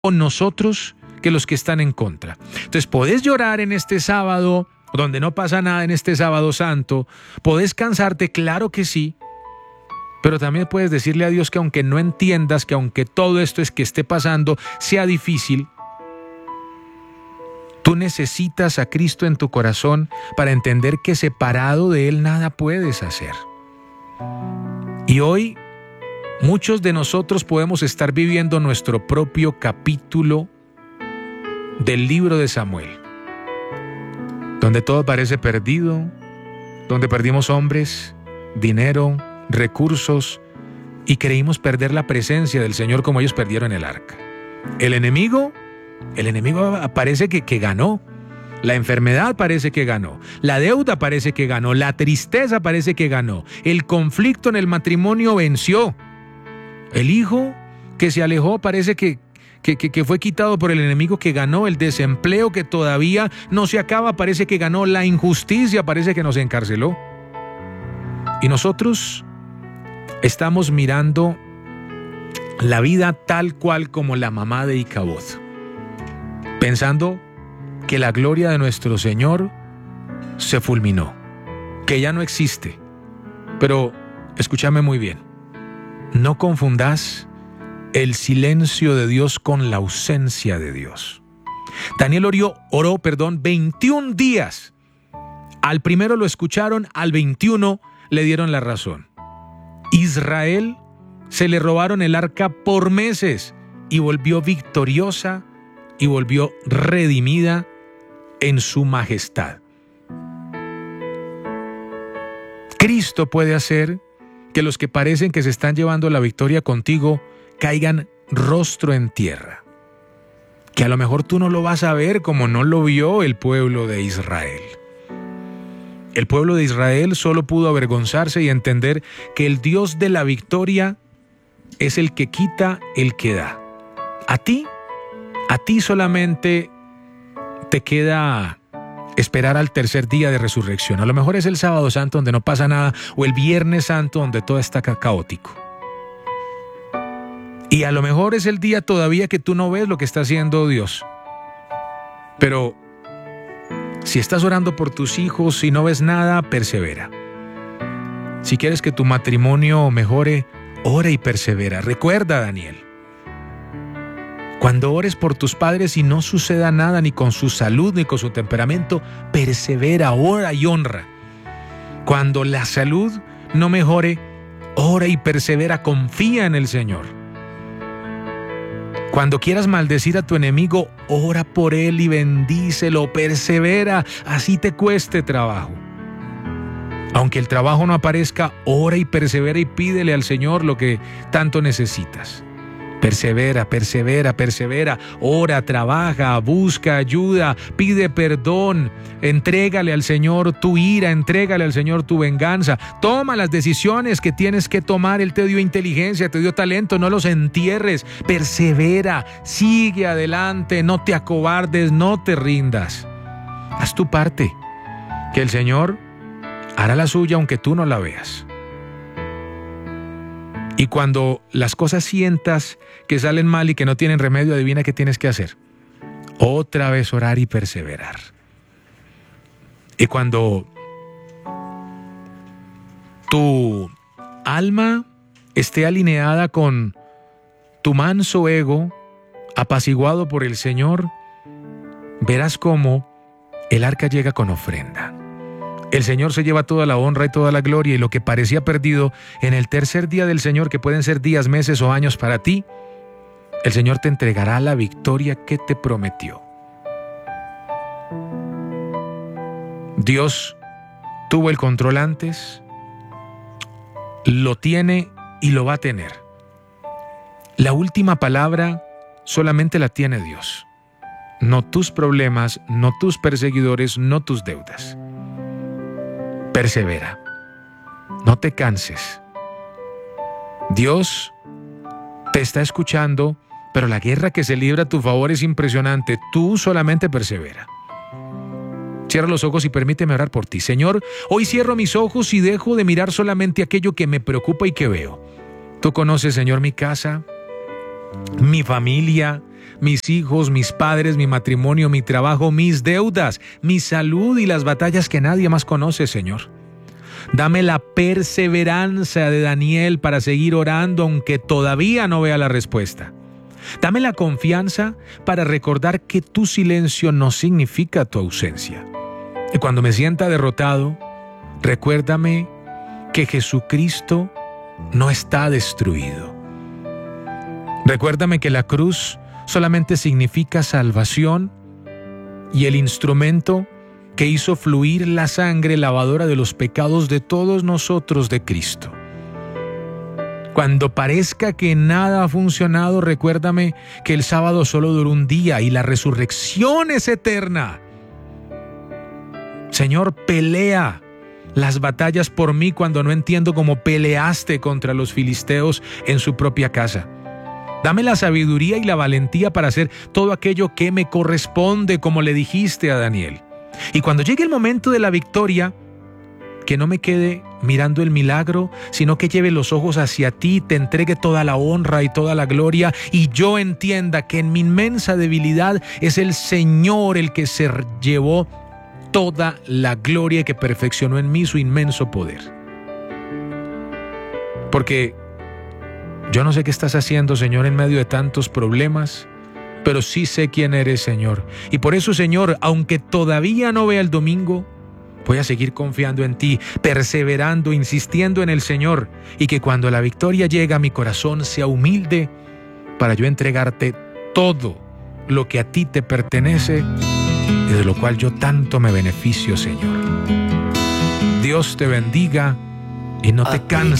con nosotros que los que están en contra. Entonces, podés llorar en este sábado, donde no pasa nada en este sábado santo, podés cansarte, claro que sí, pero también puedes decirle a Dios que aunque no entiendas, que aunque todo esto es que esté pasando, sea difícil, tú necesitas a Cristo en tu corazón para entender que separado de Él nada puedes hacer. Y hoy muchos de nosotros podemos estar viviendo nuestro propio capítulo del libro de Samuel, donde todo parece perdido, donde perdimos hombres, dinero, recursos y creímos perder la presencia del Señor como ellos perdieron el arca. El enemigo parece que ganó. La enfermedad parece que ganó, la deuda parece que ganó, la tristeza parece que ganó, el conflicto en el matrimonio venció, el hijo que se alejó parece que fue quitado por el enemigo que ganó, el desempleo que todavía no se acaba parece que ganó, la injusticia parece que nos encarceló. Y nosotros estamos mirando la vida tal cual como la mamá de Icabod, pensando que la gloria de nuestro Señor se fulminó, que ya no existe. Pero escúchame muy bien, no confundás el silencio de Dios con la ausencia de Dios. Daniel oró 21 días. Al primero lo escucharon, al 21 le dieron la razón. Israel se le robaron el arca por meses y volvió victoriosa y volvió redimida en su majestad. Cristo puede hacer que los que parecen que se están llevando la victoria contigo caigan rostro en tierra. Que a lo mejor tú no lo vas a ver como no lo vio el pueblo de Israel. El pueblo de Israel solo pudo avergonzarse y entender que el Dios de la victoria es el que quita, el que da. A ti solamente te queda esperar al tercer día de resurrección. A lo mejor es el sábado santo donde no pasa nada, o el viernes santo donde todo está caótico. Y a lo mejor es el día todavía que tú no ves lo que está haciendo Dios. Pero si estás orando por tus hijos y no ves nada, persevera. Si quieres que tu matrimonio mejore, ora y persevera. Recuerda, Daniel, cuando ores por tus padres y no suceda nada ni con su salud ni con su temperamento, persevera, ora y honra. Cuando la salud no mejore, ora y persevera, confía en el Señor. Cuando quieras maldecir a tu enemigo, ora por él y bendícelo, persevera, así te cueste trabajo. Aunque el trabajo no aparezca, ora y persevera y pídele al Señor lo que tanto necesitas. Persevera, persevera, persevera, ora, trabaja, busca ayuda, pide perdón, entrégale al Señor tu ira, entrégale al Señor tu venganza, toma las decisiones que tienes que tomar. Él te dio inteligencia, te dio talento, no los entierres, persevera, sigue adelante, no te acobardes, no te rindas. Haz tu parte, que el Señor hará la suya aunque tú no la veas. Y cuando las cosas sientas que salen mal y que no tienen remedio, adivina qué tienes que hacer. Otra vez orar y perseverar. Y cuando tu alma esté alineada con tu manso ego, apaciguado por el Señor, verás cómo el arca llega con ofrenda. El Señor se lleva toda la honra y toda la gloria, y lo que parecía perdido en el tercer día del Señor, que pueden ser días, meses o años para ti, el Señor te entregará la victoria que te prometió. Dios tuvo el control antes, lo tiene y lo va a tener. La última palabra solamente la tiene Dios. No tus problemas, no tus perseguidores, no tus deudas. Persevera, no te canses. Dios te está escuchando, pero la guerra que se libra a tu favor es impresionante. Tú solamente persevera. Cierra los ojos y permíteme orar por ti. Señor, hoy cierro mis ojos y dejo de mirar solamente aquello que me preocupa y que veo. Tú conoces, Señor, mi casa, mi familia, mis hijos, mis padres, mi matrimonio, mi trabajo, mis deudas, mi salud y las batallas que nadie más conoce, Señor. Dame la perseverancia de Daniel para seguir orando aunque todavía no vea la respuesta. Dame la confianza para recordar que tu silencio no significa tu ausencia. Y cuando me sienta derrotado, recuérdame que Jesucristo no está destruido. Recuérdame que la cruz solamente significa salvación y el instrumento que hizo fluir la sangre lavadora de los pecados de todos nosotros de Cristo. Cuando parezca que nada ha funcionado, recuérdame que el sábado solo duró un día y la resurrección es eterna. Señor, pelea las batallas por mí cuando no entiendo cómo peleaste contra los filisteos en su propia casa. Dame la sabiduría y la valentía para hacer todo aquello que me corresponde, como le dijiste a Daniel. Y cuando llegue el momento de la victoria, que no me quede mirando el milagro, sino que lleve los ojos hacia ti, te entregue toda la honra y toda la gloria, y yo entienda que en mi inmensa debilidad es el Señor el que se llevó toda la gloria y que perfeccionó en mí su inmenso poder. Porque yo no sé qué estás haciendo, Señor, en medio de tantos problemas, pero sí sé quién eres, Señor. Y por eso, Señor, aunque todavía no vea el domingo, voy a seguir confiando en ti, perseverando, insistiendo en el Señor, y que cuando la victoria llega, mi corazón sea humilde para yo entregarte todo lo que a ti te pertenece y de lo cual yo tanto me beneficio, Señor. Dios te bendiga y no te canses